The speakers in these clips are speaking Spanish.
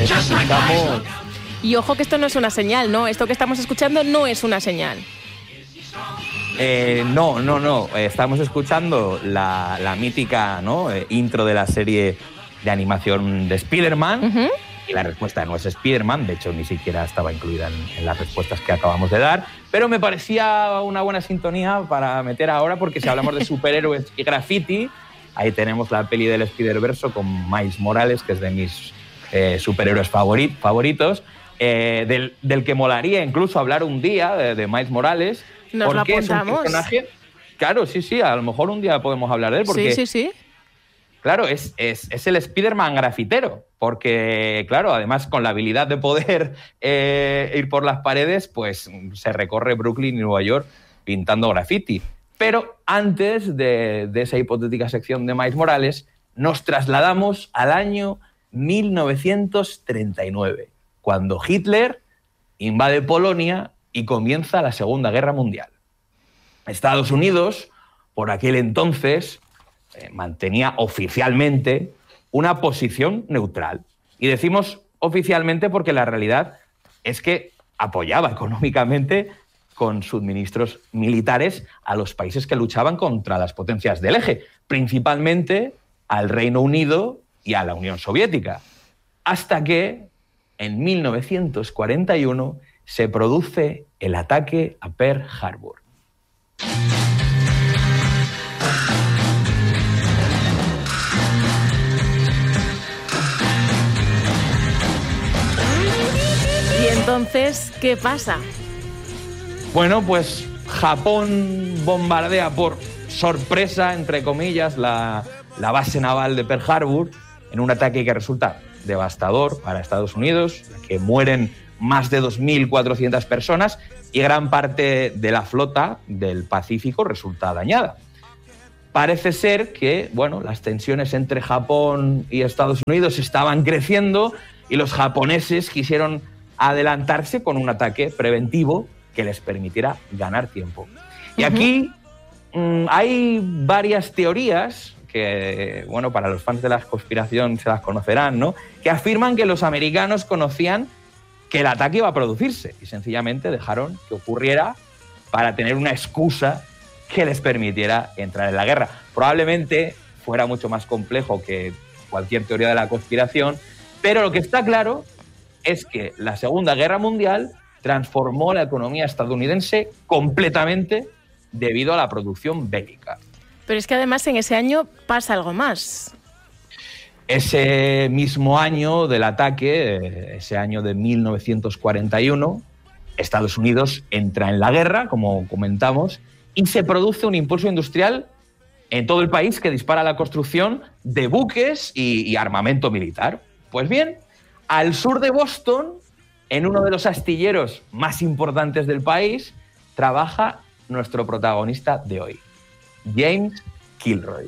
Escuchamos... Y ojo que esto no es una señal, ¿no? Esto que estamos escuchando no es una señal. No. Estamos escuchando la mítica, ¿no? Intro de la serie de animación de Spider-Man. Uh-huh. Y la respuesta no es Spider-Man, de hecho ni siquiera estaba incluida en las respuestas que acabamos de dar, pero me parecía una buena sintonía para meter ahora, porque si hablamos de superhéroes y graffiti, ahí tenemos la peli del Spider-Verse con Miles Morales, que es de mis superhéroes favoritos, del que molaría incluso hablar un día de Miles Morales. Nos lo porque apuntamos. Es un personaje, claro, sí, a lo mejor un día podemos hablar de él, porque... Sí. Claro, es el Spider-Man grafitero, porque, claro, además con la habilidad de poder ir por las paredes, pues se recorre Brooklyn y Nueva York pintando graffiti. Pero antes de esa hipotética sección de Miles Morales, nos trasladamos al año 1939, cuando Hitler invade Polonia y comienza la Segunda Guerra Mundial. Estados Unidos, por aquel entonces... mantenía oficialmente una posición neutral. Y decimos oficialmente porque la realidad es que apoyaba económicamente con suministros militares a los países que luchaban contra las potencias del eje, principalmente al Reino Unido y a la Unión Soviética. Hasta que, en 1941, se produce el ataque a Pearl Harbor. Entonces, ¿qué pasa? Bueno, pues Japón bombardea por sorpresa, entre comillas, la base naval de Pearl Harbor en un ataque que resulta devastador para Estados Unidos, que mueren más de 2.400 personas y gran parte de la flota del Pacífico resulta dañada. Parece ser que, bueno, las tensiones entre Japón y Estados Unidos estaban creciendo y los japoneses quisieron adelantarse con un ataque preventivo que les permitiera ganar tiempo. Y aquí hay varias teorías que, bueno, para los fans de la conspiración se las conocerán, ¿no?, que afirman que los americanos conocían que el ataque iba a producirse y sencillamente dejaron que ocurriera para tener una excusa que les permitiera entrar en la guerra. Probablemente fuera mucho más complejo que cualquier teoría de la conspiración, pero lo que está claro es que la Segunda Guerra Mundial transformó la economía estadounidense completamente debido a la producción bélica. Pero es que además en ese año pasa algo más. Ese mismo año del ataque, ese año de 1941, Estados Unidos entra en la guerra, como comentamos, y se produce un impulso industrial en todo el país que dispara la construcción de buques y armamento militar. Pues bien, al sur de Boston, en uno de los astilleros más importantes del país, trabaja nuestro protagonista de hoy, James Kilroy.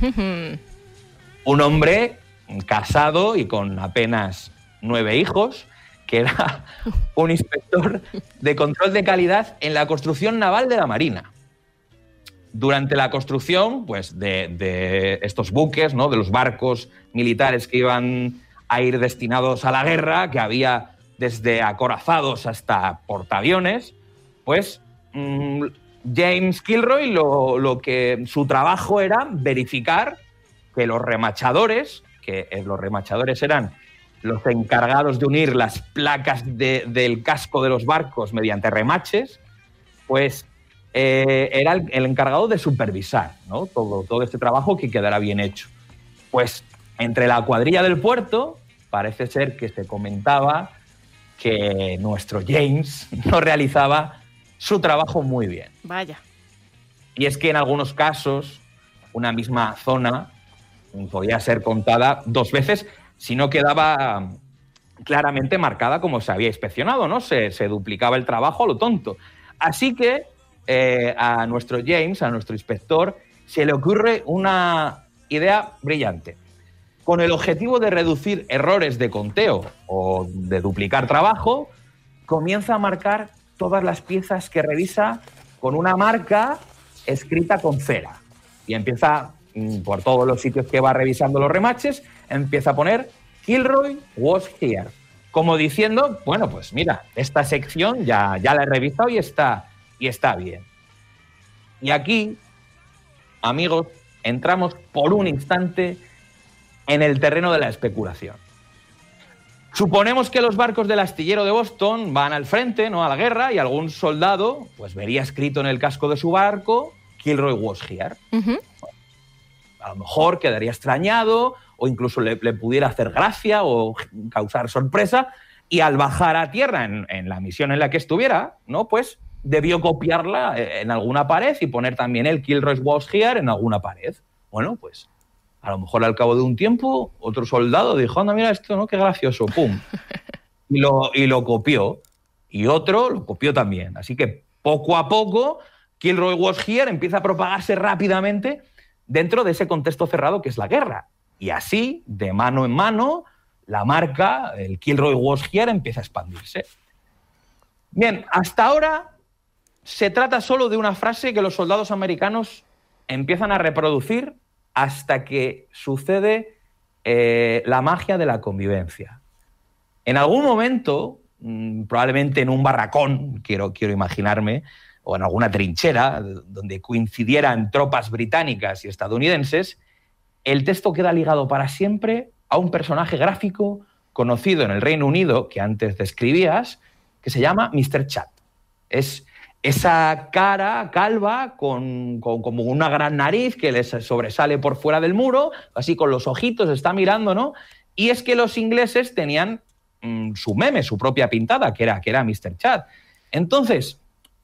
Un hombre casado y con apenas 9 hijos, que era un inspector de control de calidad en la construcción naval de la Marina. Durante la construcción, pues, de estos buques, ¿no?, de los barcos militares que iban a ir destinados a la guerra, que había desde acorazados hasta portaaviones, pues James Kilroy su trabajo era verificar que los remachadores, eran los encargados de unir las placas del casco de los barcos mediante remaches, pues era el encargado de supervisar, ¿no?, todo este trabajo, que quedara bien hecho. Pues entre la cuadrilla del puerto parece ser que se comentaba que nuestro James no realizaba su trabajo muy bien. Vaya. Y es que en algunos casos una misma zona podía ser contada 2 veces si no quedaba claramente marcada como se había inspeccionado, ¿no? Se duplicaba el trabajo a lo tonto. Así que a nuestro James, a nuestro inspector, se le ocurre una idea brillante. Con el objetivo de reducir errores de conteo o de duplicar trabajo, comienza a marcar todas las piezas que revisa con una marca escrita con cera. Y empieza, por todos los sitios que va revisando los remaches, empieza a poner Kilroy was here. como diciendo, bueno, pues mira, esta sección ya la he revisado y está bien. Y aquí, amigos, entramos por un instante en el terreno de la especulación. Suponemos que los barcos del astillero de Boston van al frente, ¿no?, a la guerra, y algún soldado pues vería escrito en el casco de su barco Kilroy was here. Uh-huh. A lo mejor quedaría extrañado o incluso le pudiera hacer gracia o causar sorpresa, y al bajar a tierra en la misión en la que estuviera, ¿no?, pues debió copiarla en alguna pared y poner también el Kilroy was here en alguna pared. Bueno, pues a lo mejor al cabo de un tiempo otro soldado dijo, anda, mira esto, ¿no?, qué gracioso, pum. Y lo copió. Y otro lo copió también. Así que poco a poco Kilroy was here empieza a propagarse rápidamente dentro de ese contexto cerrado que es la guerra. Y así, de mano en mano, la marca, el Kilroy was here, empieza a expandirse. Bien, hasta ahora se trata solo de una frase que los soldados americanos empiezan a reproducir hasta que sucede la magia de la convivencia. En algún momento, probablemente en un barracón, quiero imaginarme, o en alguna trinchera donde coincidieran tropas británicas y estadounidenses, el texto queda ligado para siempre a un personaje gráfico conocido en el Reino Unido, que antes describías, que se llama Mr. Chat. Es esa cara calva con como una gran nariz que les sobresale por fuera del muro, así con los ojitos, está mirando, ¿no? Y es que los ingleses tenían su meme, su propia pintada, que era Mr. Chat. Entonces,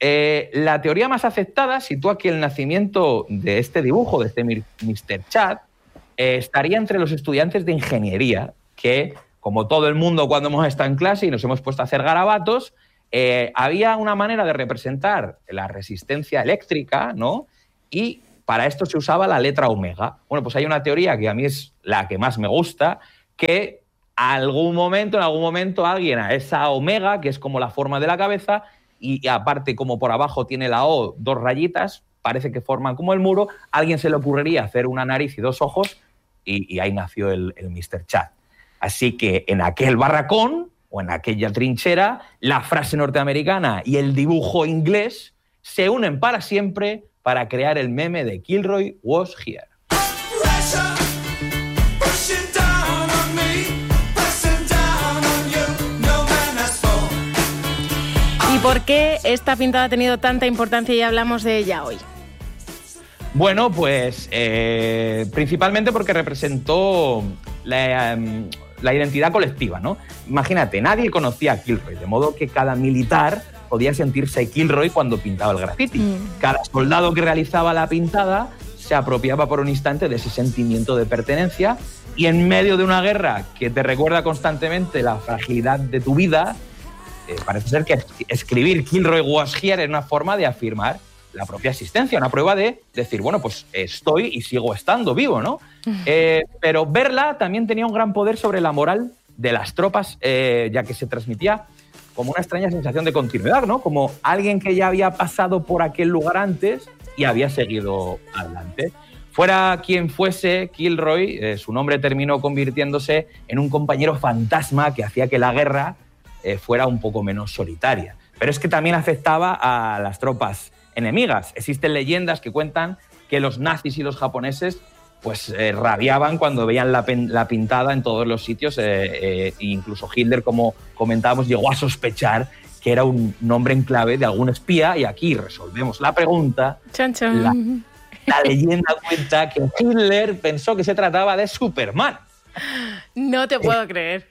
la teoría más aceptada sitúa que el nacimiento de este dibujo, de este Mr. Chat, estaría entre los estudiantes de ingeniería, que, como todo el mundo cuando hemos estado en clase y nos hemos puesto a hacer garabatos, había una manera de representar la resistencia eléctrica, ¿no? Y para esto se usaba la letra omega. Bueno, pues hay una teoría que a mí es la que más me gusta, que en algún momento alguien a esa omega, que es como la forma de la cabeza, y aparte como por abajo tiene la O, dos rayitas, parece que forman como el muro, a alguien se le ocurriría hacer una nariz y dos ojos, y ahí nació el Mr. Chat. Así que en aquel barracón o en aquella trinchera, la frase norteamericana y el dibujo inglés se unen para siempre para crear el meme de Kilroy was here. ¿Y por qué esta pintada ha tenido tanta importancia y hablamos de ella hoy? Bueno, pues principalmente porque representó la identidad colectiva, ¿no? Imagínate, nadie conocía a Kilroy, de modo que cada militar podía sentirse Kilroy cuando pintaba el graffiti. Cada soldado que realizaba la pintada se apropiaba por un instante de ese sentimiento de pertenencia, y en medio de una guerra que te recuerda constantemente la fragilidad de tu vida, parece ser que escribir Kilroy was here es una forma de afirmar la propia existencia, una prueba de decir, bueno, pues estoy y sigo estando vivo, ¿no? Pero verla también tenía un gran poder sobre la moral de las tropas, ya que se transmitía como una extraña sensación de continuidad, ¿no? Como alguien que ya había pasado por aquel lugar antes y había seguido adelante. Fuera quien fuese Kilroy, su nombre terminó convirtiéndose en un compañero fantasma que hacía que la guerra fuera un poco menos solitaria. Pero es que también afectaba a las tropas enemigas. Existen leyendas que cuentan que los nazis y los japoneses pues rabiaban cuando veían la pintada en todos los sitios, e incluso Hitler, como comentábamos, llegó a sospechar que era un nombre en clave de algún espía, y aquí resolvemos la pregunta. Chan, chan. La leyenda cuenta que Hitler pensó que se trataba de Superman. No te puedo creer.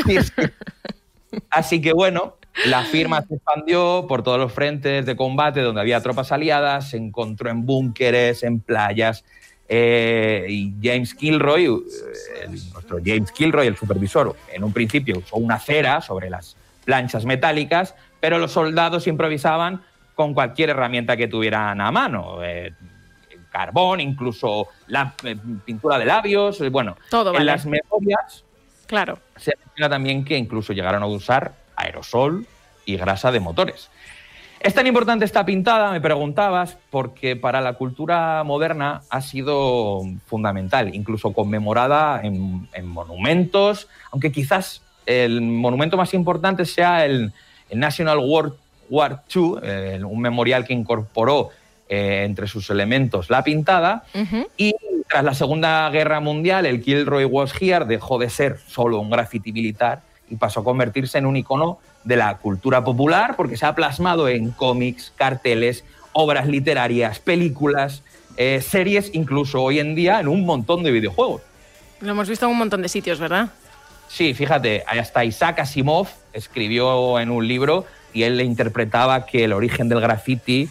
Así que bueno, la firma se expandió por todos los frentes de combate donde había tropas aliadas, se encontró en búnkeres, en playas, y James Kilroy, nuestro James Kilroy, el supervisor, en un principio usó una cera sobre las planchas metálicas, pero los soldados improvisaban con cualquier herramienta que tuvieran a mano, carbón, incluso la pintura de labios, bueno, todo vale. En las memorias, claro, se menciona también que incluso llegaron a usar aerosol y grasa de motores. Es tan importante esta pintada, me preguntabas, porque para la cultura moderna ha sido fundamental, incluso conmemorada en monumentos, aunque quizás el monumento más importante sea el National War II, un memorial que incorporó entre sus elementos la pintada. Uh-huh. Y tras la Segunda Guerra Mundial, el Kilroy Was Here dejó de ser solo un graffiti militar y pasó a convertirse en un icono de la cultura popular, porque se ha plasmado en cómics, carteles, obras literarias, películas, series, incluso hoy en día en un montón de videojuegos. Lo hemos visto en un montón de sitios, ¿verdad? Sí, fíjate, hasta Isaac Asimov escribió en un libro y él le interpretaba que el origen del graffiti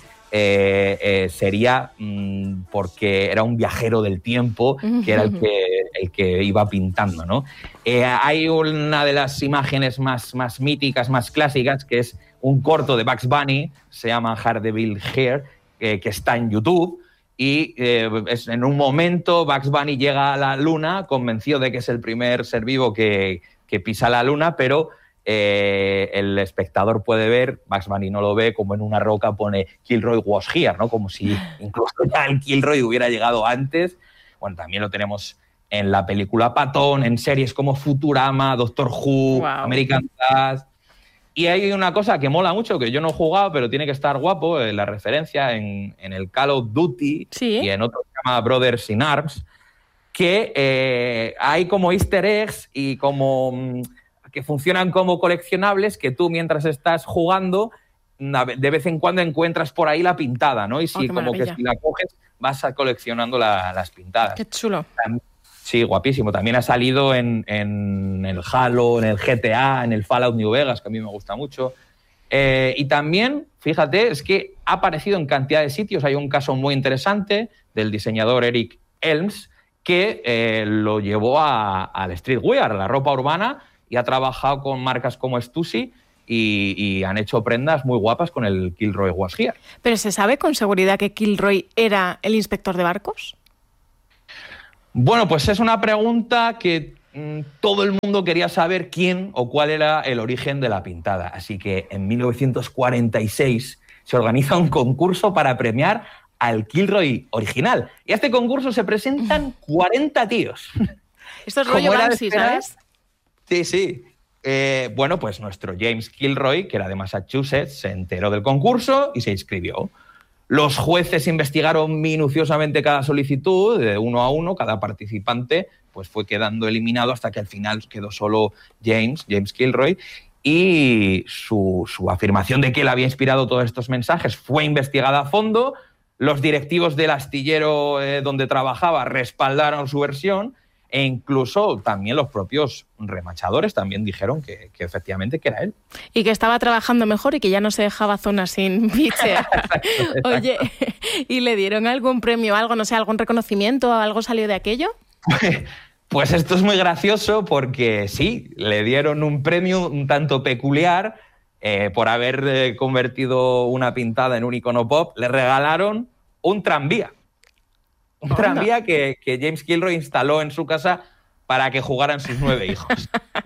sería porque era un viajero del tiempo, que era el que iba pintando, ¿no? Hay una de las imágenes más míticas, más clásicas, que es un corto de Bugs Bunny, se llama Hardeville Hair, que está en YouTube, y en un momento Bugs Bunny llega a la luna convencido de que es el primer ser vivo que pisa la luna, pero el espectador puede ver, Bugs Bunny no lo ve, como en una roca pone Kilroy Was Here, ¿no? Como si incluso ya el Kilroy hubiera llegado antes. Bueno, también lo tenemos en la película Patton, en series como Futurama, Doctor Who, wow, American Dad. Y hay una cosa que mola mucho, que yo no he jugado, pero tiene que estar guapo, la referencia en el Call of Duty, ¿sí? Y en otro que se llama Brothers in Arms, que hay como easter eggs y como que funcionan como coleccionables que tú mientras estás jugando de vez en cuando encuentras por ahí la pintada, ¿no? Y si como que si la coges vas coleccionando las pintadas. Qué chulo. Sí, guapísimo. También ha salido en el Halo, en el GTA, en el Fallout New Vegas, que a mí me gusta mucho. Y también, fíjate, es que ha aparecido en cantidad de sitios. Hay un caso muy interesante del diseñador Eric Elms que lo llevó al streetwear, a la ropa urbana, y ha trabajado con marcas como Stussy y han hecho prendas muy guapas con el Kilroy Was Here. ¿Pero se sabe con seguridad que Kilroy era el inspector de barcos? Bueno, pues es una pregunta que todo el mundo quería saber quién o cuál era el origen de la pintada. Así que en 1946 se organiza un concurso para premiar al Kilroy original. Y a este concurso se presentan 40 tíos. Esto es rollo Banksy, ¿sabes? Sí, sí. Bueno, pues nuestro James Kilroy, que era de Massachusetts, se enteró del concurso y se inscribió. Los jueces investigaron minuciosamente cada solicitud, de uno a uno, cada participante pues fue quedando eliminado hasta que al final quedó solo James Kilroy, y su afirmación de que él había inspirado todos estos mensajes fue investigada a fondo. Los directivos del astillero donde trabajaba respaldaron su versión, e incluso también los propios remachadores también dijeron que efectivamente que era él. Y que estaba trabajando mejor y que ya no se dejaba zonas sin bichear. Oye, ¿y le dieron algún premio, algo, no sé, algún reconocimiento, algo salió de aquello? Pues esto es muy gracioso porque sí, le dieron un premio un tanto peculiar por haber convertido una pintada en un icono pop. Le regalaron un tranvía. Un tranvía que James Kilroy instaló en su casa para que jugaran sus 9 hijos.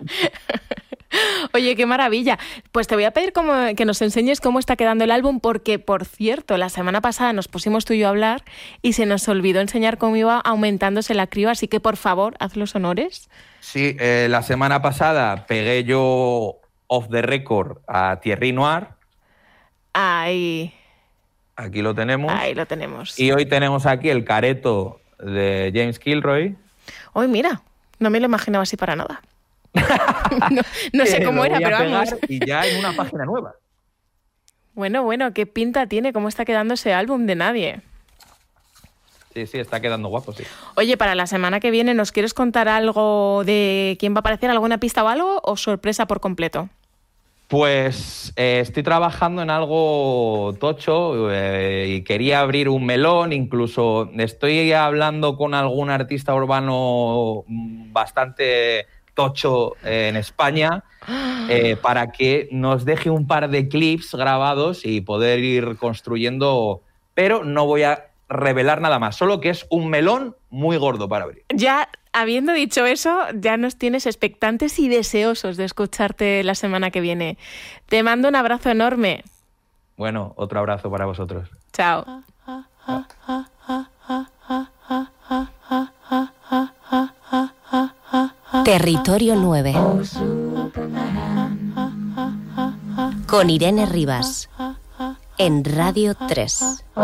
Oye, qué maravilla. Pues te voy a pedir que nos enseñes cómo está quedando el álbum, porque, por cierto, la semana pasada nos pusimos tú y yo a hablar y se nos olvidó enseñar cómo iba aumentándose la criba, así que, por favor, haz los honores. Sí, la semana pasada pegué yo off the record a Thierry Noir. Ay... Aquí lo tenemos. Ahí lo tenemos. Y hoy tenemos aquí el careto de James Kilroy. Hoy mira, no me lo imaginaba así para nada. no sé cómo era, pero vamos. Y ya en una página nueva. Bueno, qué pinta tiene, cómo está quedando ese álbum de Nadie. Sí, está quedando guapo, sí. Oye, para la semana que viene, ¿nos quieres contar algo de quién va a aparecer, alguna pista o algo, o sorpresa por completo? Pues estoy trabajando en algo tocho y quería abrir un melón. Incluso estoy hablando con algún artista urbano bastante tocho en España para que nos deje un par de clips grabados y poder ir construyendo, pero no voy a revelar nada más, solo que es un melón muy gordo para abrir. Ya, habiendo dicho eso, ya nos tienes expectantes y deseosos de escucharte la semana que viene. Te mando un abrazo enorme. Bueno, otro abrazo para vosotros. Chao. Territorio 9. Con Irene Rivas, en Radio 3.